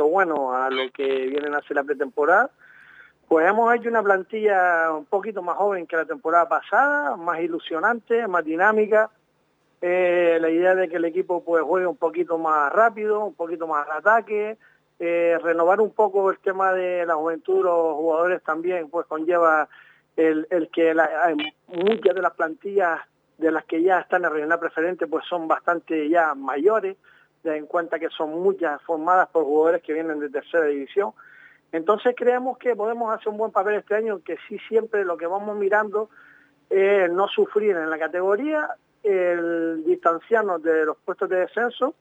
visto bueno a lo que vienen a hacer la pretemporada. Pues hemos hecho una plantilla un poquito más joven que la temporada pasada, más ilusionante, más dinámica. La idea de que el equipo pues juegue un poquito más rápido, un poquito más al ataque, renovar un poco el tema de la juventud de los jugadores también, pues conlleva el que muchas de las plantillas de las que ya están en el regional preferente pues son bastante ya mayores, ten en cuenta que son muchas formadas por jugadores que vienen de tercera división. Entonces creemos que podemos hacer un buen papel este año, que sí siempre lo que vamos mirando es no sufrir en la categoría, el distanciarnos de los puestos de descenso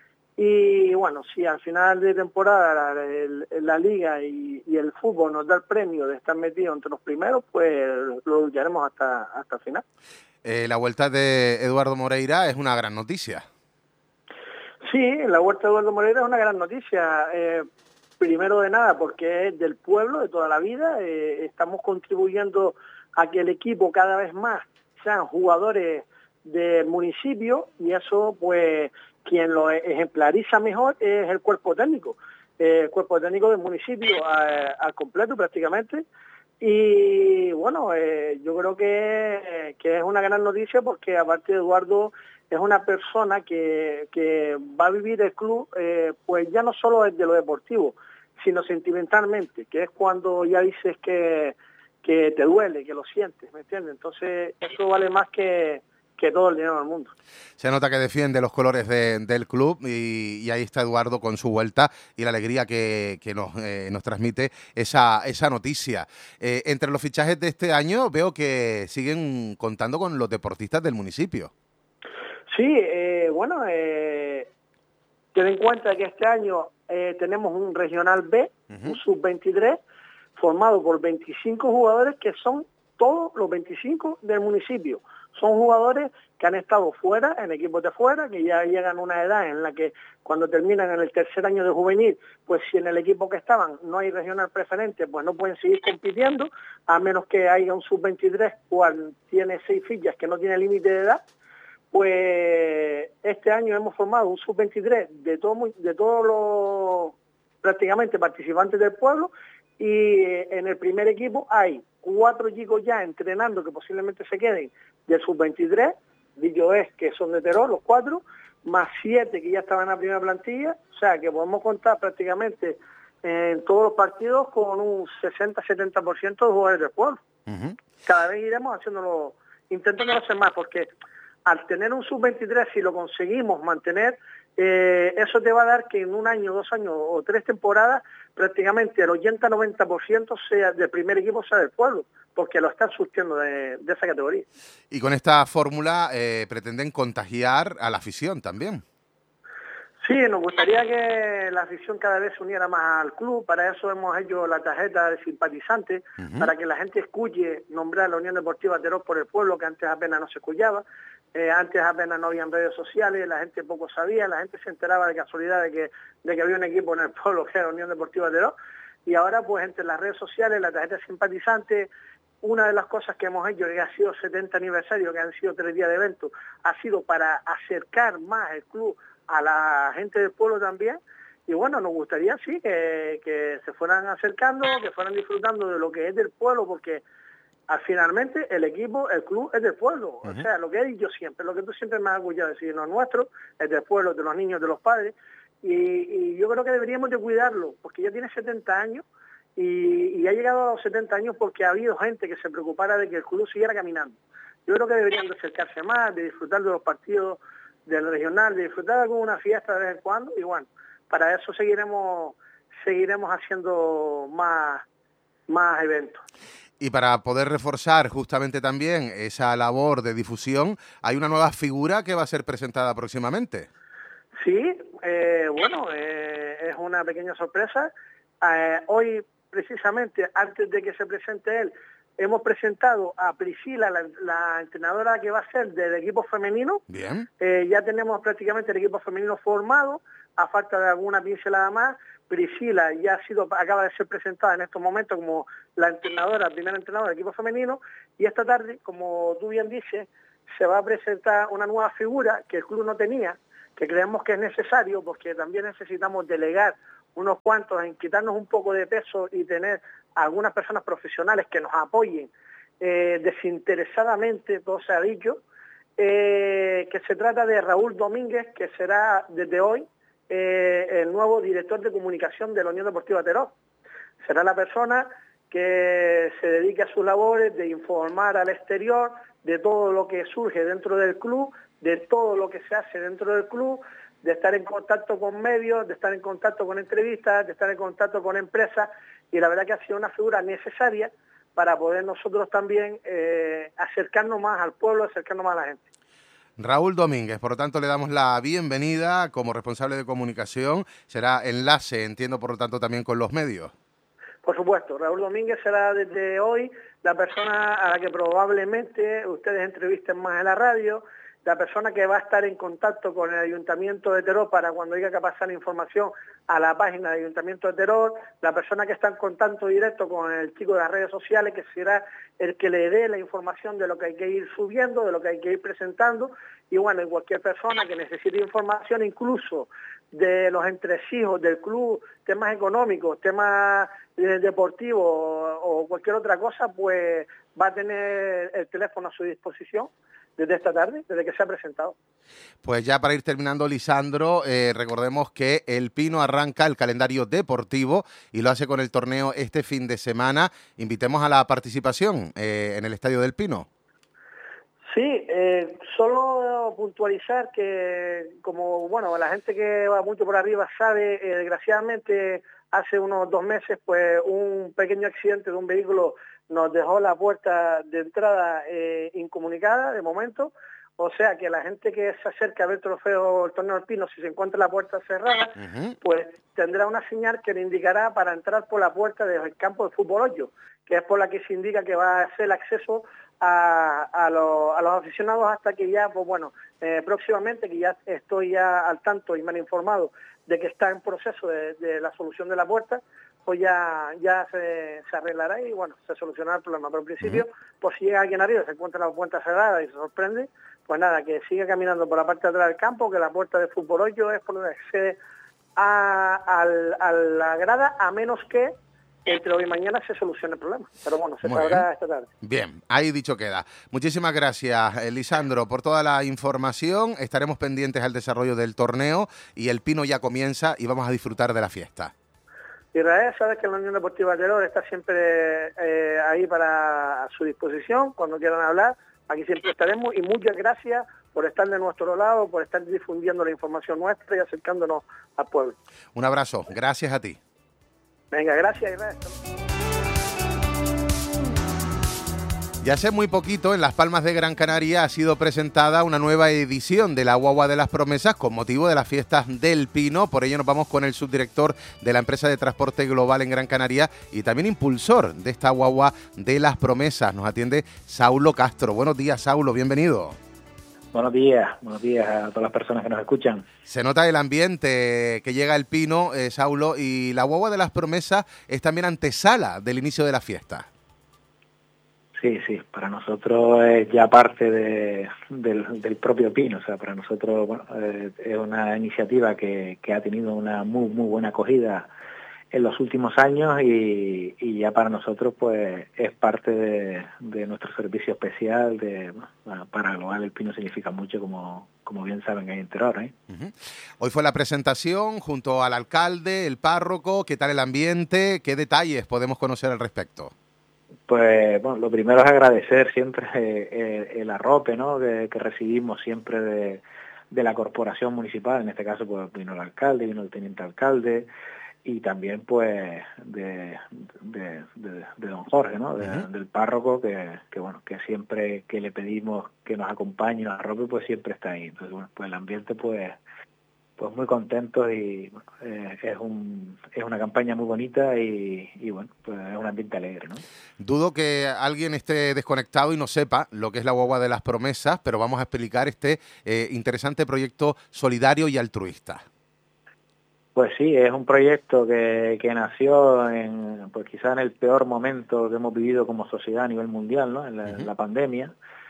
y bueno, si al final de temporada la liga y el fútbol nos da el premio de estar metidos entre los primeros, pues lo lucharemos hasta el final. La vuelta de Eduardo Moreira es una gran noticia. Sí, la vuelta de Eduardo Moreira es una gran noticia. Primero de nada porque es del pueblo de toda la vida, estamos contribuyendo a que el equipo cada vez más sean jugadores del municipio y eso pues quien lo ejemplariza mejor es el cuerpo técnico del municipio al completo prácticamente. Y bueno, yo creo que es una gran noticia porque aparte de Eduardo es una persona que va a vivir el club pues ya no solo desde lo deportivo, sino sentimentalmente, que es cuando ya dices que te duele, que lo sientes, ¿me entiendes? Entonces eso vale más que todo el dinero del mundo. Se nota que defiende los colores del club y ahí está Eduardo con su vuelta y la alegría que nos transmite esa noticia. Entre los fichajes de este año veo que siguen contando con los deportistas del municipio. Sí, bueno, ten en cuenta que este año tenemos un regional B, un sub-23, formado por 25 jugadores que son todos los 25 del municipio. Son jugadores que han estado fuera, en equipos de fuera, que ya llegan a una edad en la que cuando terminan en el tercer año de juvenil, pues si en el equipo que estaban no hay regional preferente, pues no pueden seguir compitiendo, a menos que haya un sub-23, cual tiene 6 fichas que no tiene límite de edad. Pues este año hemos formado un sub-23 de todos los prácticamente participantes del pueblo y en el primer equipo hay 4 chicos ya entrenando que posiblemente se queden del sub-23, dicho es que son de Terol los 4, más 7 que ya estaban en la primera plantilla, o sea que podemos contar prácticamente en todos los partidos con un 60-70% de jugadores del pueblo. Cada vez iremos haciéndolo, intentándolo hacer más, porque al tener un sub-23, si lo conseguimos mantener, eso te va a dar que en un año, 2 años o 3 temporadas, prácticamente el 80-90% sea del primer equipo, sea del pueblo, porque lo están surtiendo de esa categoría. Y con esta fórmula pretenden contagiar a la afición también. Sí, nos gustaría que la afición cada vez se uniera más al club, para eso hemos hecho la tarjeta de simpatizante, para que la gente escuche nombrar a la Unión Deportiva Terol por el pueblo, que antes apenas no se escuchaba, antes apenas no habían redes sociales, la gente poco sabía, la gente se enteraba de casualidad de que había un equipo en el pueblo que era la Unión Deportiva Terol, y ahora pues entre las redes sociales, la tarjeta de simpatizante, una de las cosas que hemos hecho, que ha sido 70 aniversario, que han sido 3 días de evento, ha sido para acercar más el club a la gente del pueblo también, y bueno, nos gustaría sí que se fueran acercando, que fueran disfrutando de lo que es del pueblo, porque finalmente el equipo, el club es del pueblo, o sea, lo que he dicho siempre, lo que tú siempre me has escuchado decir, no es nuestro, es del pueblo, de los niños, de los padres, y yo creo que deberíamos de cuidarlo, porque ya tiene 70 años, y ha llegado a los 70 años porque ha habido gente que se preocupara de que el club siguiera caminando. Yo creo que deberían de acercarse más, de disfrutar de los partidos del regional, de disfrutar de alguna fiesta de vez en cuando, y bueno, para eso seguiremos haciendo más eventos. Y para poder reforzar justamente también esa labor de difusión, hay una nueva figura que va a ser presentada próximamente. Sí, bueno, es una pequeña sorpresa. Hoy, precisamente, antes de que se presente él, hemos presentado a Priscila, la entrenadora que va a ser del equipo femenino. Bien. Ya tenemos prácticamente el equipo femenino formado, a falta de alguna pincelada más. Priscila ya acaba de ser presentada en estos momentos como la primera entrenadora del equipo femenino, y esta tarde, como tú bien dices, se va a presentar una nueva figura que el club no tenía, que creemos que es necesario porque también necesitamos delegar unos cuantos en quitarnos un poco de peso y tener algunas personas profesionales que nos apoyen desinteresadamente, todo se ha dicho, que se trata de Raúl Domínguez, que será desde hoy el nuevo director de comunicación de la Unión Deportiva Teror. Será la persona que se dedique a sus labores de informar al exterior de todo lo que surge dentro del club, de todo lo que se hace dentro del club, de estar en contacto con medios, de estar en contacto con entrevistas, de estar en contacto con empresas, y la verdad que ha sido una figura necesaria para poder nosotros también acercarnos más al pueblo, acercarnos más a la gente. Raúl Domínguez, por lo tanto le damos la bienvenida como responsable de comunicación, será enlace, entiendo por lo tanto también con los medios. Por supuesto, Raúl Domínguez será desde hoy la persona a la que probablemente ustedes entrevisten más en la radio, la persona que va a estar en contacto con el Ayuntamiento de Teror para cuando haya que pasar la información a la página del Ayuntamiento de Teror, la persona que está en contacto directo con el chico de las redes sociales, que será el que le dé la información de lo que hay que ir subiendo, de lo que hay que ir presentando, y bueno, y cualquier persona que necesite información, incluso de los entresijos del club, temas económicos, temas deportivos o cualquier otra cosa, pues va a tener el teléfono a su disposición desde esta tarde, desde que se ha presentado. Pues ya para ir terminando, Lisandro, recordemos que el Pino arranca el calendario deportivo y lo hace con el torneo este fin de semana. Invitemos a la participación en el Estadio del Pino. Sí, solo puntualizar que, como bueno, la gente que va mucho por arriba sabe, desgraciadamente hace unos 2 meses, pues un pequeño accidente de un vehículo nos dejó la puerta de entrada incomunicada de momento, o sea que la gente que se acerca a ver el torneo del Pino, si se encuentra la puerta cerrada, pues tendrá una señal que le indicará para entrar por la puerta del campo de fútbol 8, que es por la que se indica que va a ser el acceso a los aficionados hasta que ya, pues bueno, próximamente, que ya estoy ya al tanto y me han informado de que está en proceso de la solución de la puerta, pues ya se arreglará y bueno, se solucionará el problema. Pero en principio, pues si llega alguien arriba y se encuentra la puerta cerrada y se sorprende, pues nada, que siga caminando por la parte de atrás del campo, que la puerta de fútbol 8 es por donde accede a la grada, a menos que entre hoy y mañana se solucione el problema. Pero bueno, se sabrá esta tarde. Bien, ahí dicho queda. Muchísimas gracias, Lisandro, por toda la información. Estaremos pendientes al desarrollo del torneo y el Pino ya comienza y vamos a disfrutar de la fiesta. Israel, sabes que la Unión Deportiva Teror está siempre ahí a su disposición, cuando quieran hablar, aquí siempre estaremos, y muchas gracias por estar de nuestro lado, por estar difundiendo la información nuestra y acercándonos al pueblo. Un abrazo, gracias a ti. Venga, gracias, Israel. Ya hace muy poquito, en Las Palmas de Gran Canaria, ha sido presentada una nueva edición de la Guagua de las Promesas con motivo de las fiestas del Pino. Por ello nos vamos con el subdirector de la empresa de transporte global en Gran Canaria y también impulsor de esta Guagua de las Promesas. Nos atiende Saulo Castro. Buenos días, Saulo, bienvenido. Buenos días a todas las personas que nos escuchan. Se nota el ambiente que llega el Pino, Saulo, y la Guagua de las Promesas es también antesala del inicio de la fiesta. Sí, para nosotros es ya parte del propio Pino, o sea, para nosotros bueno, es una iniciativa que ha tenido una muy buena acogida en los últimos años y ya para nosotros pues es parte de nuestro servicio especial para Global. El Pino significa mucho, como bien saben, ahí en Teror, ¿eh? Hoy fue la presentación junto al alcalde, el párroco. ¿Qué tal el ambiente? ¿Qué detalles podemos conocer al respecto? Pues bueno, lo primero es agradecer siempre el arrope, ¿no?, que recibimos siempre de la corporación municipal. En este caso pues vino el alcalde, vino el teniente alcalde y también pues de don Jorge, ¿no?, del párroco, que bueno, que siempre que le pedimos que nos acompañe y nos arrope, pues siempre está ahí. Entonces bueno, pues el ambiente pues muy contentos y bueno, es una campaña muy bonita y bueno, pues es un ambiente alegre, ¿no? Dudo que alguien esté desconectado y no sepa lo que es la Guagua de las Promesas, pero vamos a explicar este interesante proyecto solidario y altruista. Pues sí, es un proyecto que nació pues quizá en el peor momento que hemos vivido como sociedad a nivel mundial, ¿no?, en la pandemia.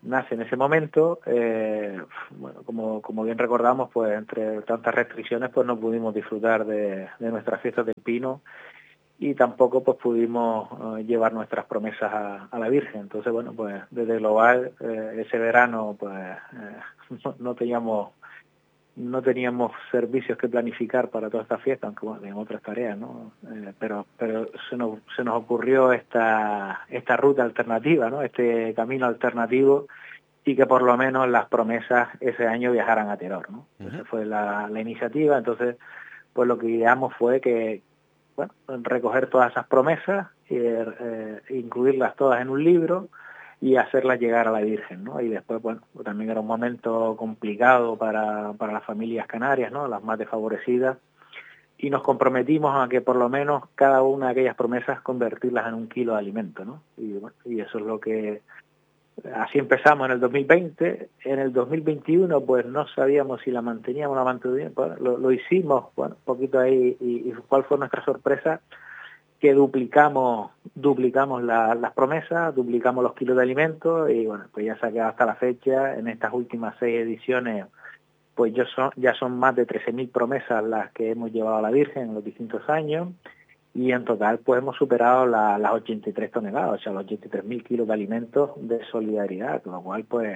nace en ese momento. Bueno, como bien recordamos, pues entre tantas restricciones pues no pudimos disfrutar de nuestras fiestas del Pino, y tampoco pues pudimos llevar nuestras promesas a la Virgen. Entonces, bueno, pues desde Global ese verano pues no teníamos servicios que planificar para toda esta fiesta, aunque bueno, en otras tareas, ¿no? Pero se nos ocurrió esta ruta alternativa, ¿no? Este camino alternativo, y que por lo menos las promesas ese año viajaran a Teror, ¿no? Esa fue la iniciativa. Entonces, pues lo que ideamos fue que, bueno, recoger todas esas promesas, incluirlas todas en un libro y hacerlas llegar a la Virgen, ¿no? Y después, bueno, también era un momento complicado para las familias canarias, ¿no? Las más desfavorecidas, y nos comprometimos a que por lo menos cada una de aquellas promesas convertirlas en 1 kilo de alimento, ¿no? Y bueno, y eso es lo que... Así empezamos en el 2020. En el 2021 pues no sabíamos si la manteníamos o la manteníamos. Bueno, lo hicimos, bueno, un poquito ahí, y cuál fue nuestra sorpresa, que duplicamos las promesas, duplicamos los kilos de alimentos, y bueno, pues ya se ha quedado hasta la fecha. En estas últimas 6 ediciones pues ya son más de 13.000 promesas las que hemos llevado a la Virgen en los distintos años, y en total pues hemos superado las 83 toneladas, o sea, los 83.000 kilos de alimentos de solidaridad, con lo cual pues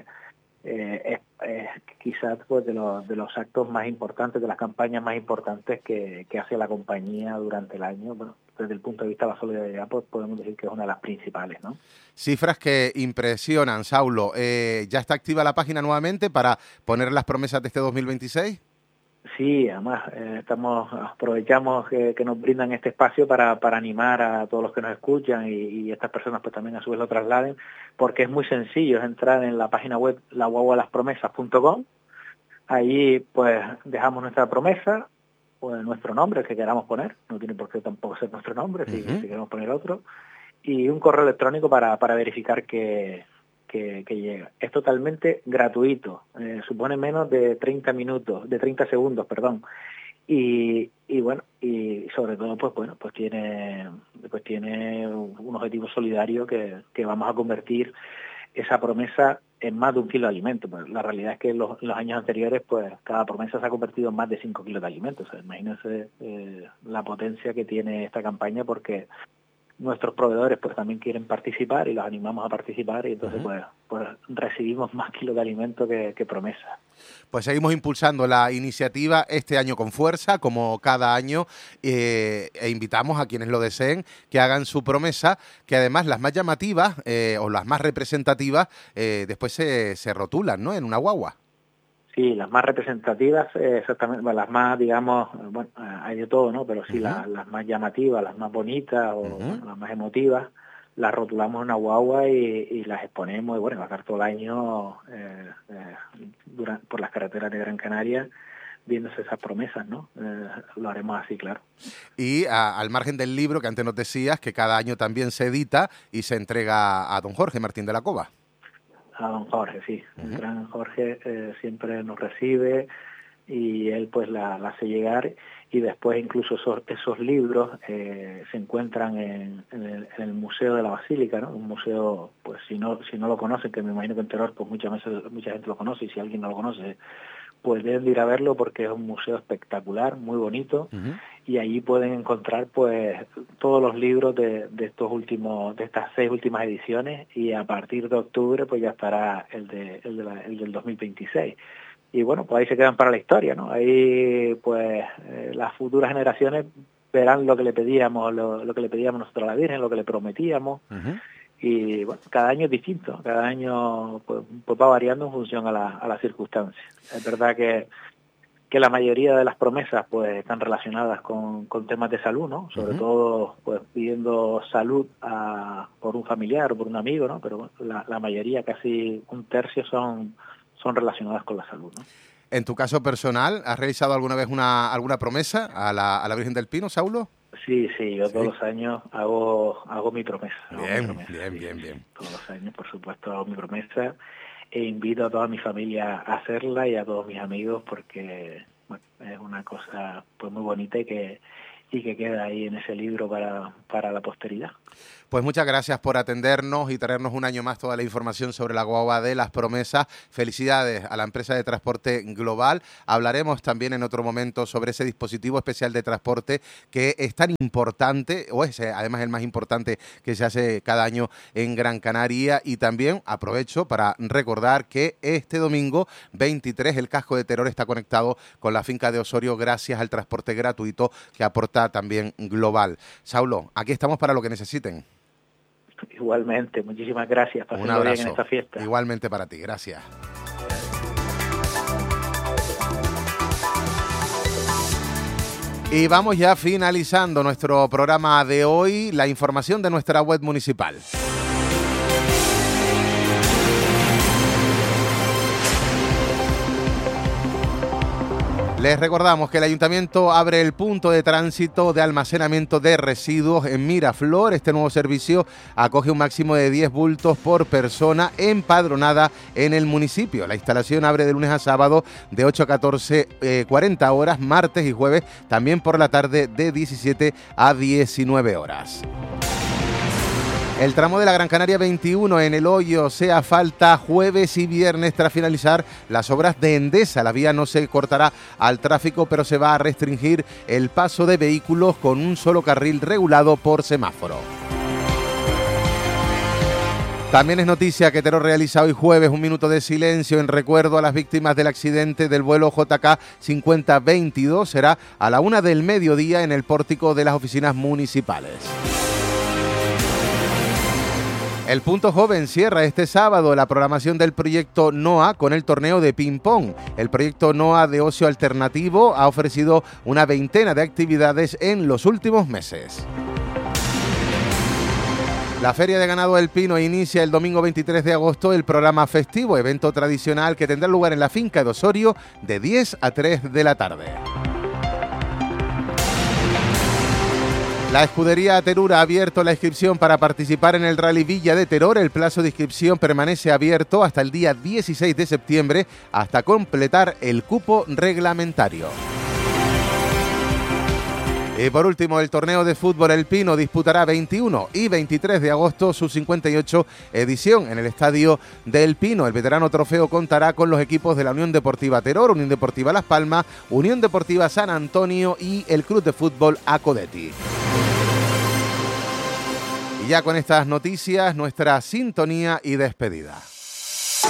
es quizás pues de los actos más importantes, de las campañas más importantes que hace la compañía durante el año. Bueno, desde el punto de vista de la solidaridad pues podemos decir que es una de las principales, ¿no? Cifras que impresionan, Saulo. ¿Ya está activa la página nuevamente para poner las promesas de este 2026? Sí, además aprovechamos que nos brindan este espacio para animar a todos los que nos escuchan, y estas personas pues también a su vez lo trasladen, porque es muy sencillo, es entrar en la página web laguagualaspromesas.com. Ahí pues dejamos nuestra promesa, o nuestro nombre, el que queramos poner, no tiene por qué tampoco ser nuestro nombre, si queremos poner otro, y un correo electrónico para verificar que llega. Es totalmente gratuito, supone menos de 30 segundos, perdón. Y bueno, y sobre todo pues tiene un objetivo solidario que vamos a convertir esa promesa en más de 1 kilo de alimento. Pues la realidad es que en los años anteriores pues cada promesa se ha convertido en más de 5 kilos de alimentos. O sea, imagínense la potencia que tiene esta campaña, porque nuestros proveedores pues también quieren participar y los animamos a participar, y entonces pues recibimos más kilos de alimento que promesa. Pues seguimos impulsando la iniciativa este año con fuerza, como cada año, e invitamos a quienes lo deseen que hagan su promesa, que además las más llamativas o las más representativas después se rotulan, ¿no?, en una guagua. Sí, las más representativas, exactamente, bueno, las más, digamos, bueno, hay de todo, ¿no? Pero sí, las más llamativas, las más bonitas o bueno, las más emotivas, las rotulamos en una guagua y las exponemos, y bueno, va a estar todo el año por las carreteras de Gran Canaria viéndose esas promesas, ¿no? Lo haremos así, claro. Y al margen del libro que antes nos decías, que cada año también se edita y se entrega a don Jorge Martín de la Cova. A don Jorge, sí. El gran Jorge siempre nos recibe, y él pues la hace llegar, y después incluso esos libros se encuentran en el Museo de la Basílica, ¿no? Un museo, pues si no lo conocen, que me imagino que en Teror pues mucha gente lo conoce, y si alguien no lo conoce pues deben ir a verlo, porque es un museo espectacular, muy bonito, y allí pueden encontrar pues todos los libros de estas 6 últimas ediciones, y a partir de octubre pues ya estará el del 2026. Y bueno, pues ahí se quedan para la historia, ¿no? Ahí pues las futuras generaciones verán lo que le pedíamos, lo que le pedíamos nosotros a la Virgen, lo que le prometíamos. Y bueno, cada año es distinto, cada año pues va variando en función a las circunstancias. Es verdad que la mayoría de las promesas pues están relacionadas con temas de salud, ¿no? Sobre todo pues pidiendo salud por un familiar o por un amigo, ¿no? Pero bueno, la mayoría, casi 1/3, son relacionadas con la salud, ¿no? En tu caso personal, ¿has realizado alguna vez alguna promesa a la Virgen del Pino, Saulo? Sí, yo todos los años hago mi promesa. Bien. Todos los años, por supuesto, hago mi promesa, e invito a toda mi familia a hacerla, y a todos mis amigos, porque bueno, es una cosa pues muy bonita, y y que queda ahí en ese libro para la posteridad. Pues muchas gracias por atendernos y traernos un año más toda la información sobre la guagua de las promesas. Felicidades a la empresa de transporte global. Hablaremos también en otro momento sobre ese dispositivo especial de transporte que es tan importante, o es además el más importante que se hace cada año en Gran Canaria. Y también aprovecho para recordar que este domingo 23 el casco de Teror está conectado con la finca de Osorio gracias al transporte gratuito que aporta también Global. Saulo, aquí estamos para lo que necesiten. Igualmente, muchísimas gracias. Un abrazo. Bien en esta fiesta. Igualmente para ti, gracias. Y vamos ya finalizando nuestro programa de hoy, la información de nuestra web municipal. Les recordamos que el Ayuntamiento abre el punto de tránsito de almacenamiento de residuos en Miraflor. Este nuevo servicio acoge un máximo de 10 bultos por persona empadronada en el municipio. La instalación abre de lunes a sábado de 8 a 14, 40 horas, martes y jueves, también por la tarde de 17 a 19 horas. El tramo de la Gran Canaria 21 en El Hoyo se asfalta jueves y viernes tras finalizar las obras de Endesa. La vía no se cortará al tráfico, pero se va a restringir el paso de vehículos con un solo carril regulado por semáforo. También es noticia que Teror realiza hoy jueves un minuto de silencio en recuerdo a las víctimas del accidente del vuelo JK 5022. Será a la 1 del mediodía en el pórtico de las oficinas municipales. El Punto Joven cierra este sábado la programación del proyecto NOA con el torneo de ping-pong. El proyecto NOA de ocio alternativo ha ofrecido una veintena de actividades en los últimos meses. La Feria de Ganado del Pino inicia el domingo 23 de agosto el programa festivo, evento tradicional que tendrá lugar en la finca de Osorio de 10 a 3 de la tarde. La Escudería Terura ha abierto la inscripción para participar en el Rally Villa de Teror. El plazo de inscripción permanece abierto hasta el día 16 de septiembre, hasta completar el cupo reglamentario. Y por último, el torneo de fútbol El Pino disputará 21 y 23 de agosto su 58 edición en el Estadio del Pino. El veterano trofeo contará con los equipos de la Unión Deportiva Teror, Unión Deportiva Las Palmas, Unión Deportiva San Antonio y el Club de Fútbol Acodetti. Y ya con estas noticias, nuestra sintonía y despedida.